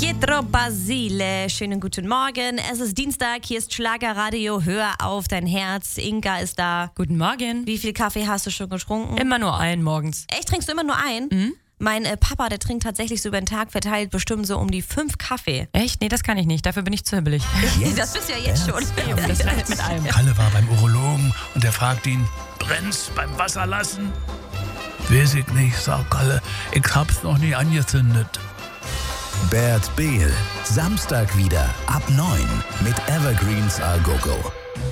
Pietro Basile, schönen guten Morgen. Es ist Dienstag, hier ist Schlagerradio. Hör auf dein Herz. Inka ist da. Guten Morgen. Wie viel Kaffee hast du schon getrunken? Immer nur einen morgens. Echt, trinkst du immer nur einen? Mhm. Mein Papa, der trinkt tatsächlich so über den Tag verteilt bestimmt so um die 5 Kaffee. Echt? Nee, das kann ich nicht. Dafür bin ich zu hibbelig. Das bist du ja jetzt schon. Das reicht mit allem. Kalle war beim Urologen und der fragt ihn, brennt's beim Wasserlassen? Weiß ich nicht, sagt Kalle, ich hab's noch nie angezündet. Bert Behl, Samstag wieder ab 9 mit Evergreens Al Gogo.